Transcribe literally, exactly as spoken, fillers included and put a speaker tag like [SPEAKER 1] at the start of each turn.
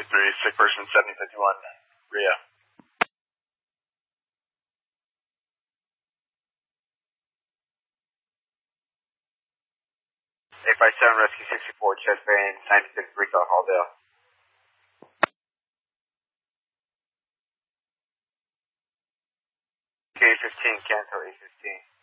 [SPEAKER 1] three, sick person seventy fifty-one, R I A. eight five seven, rescue sixty-four, chest pain, ninety-six, recall, Halldale. K fifteen, cancel, eight fifteen.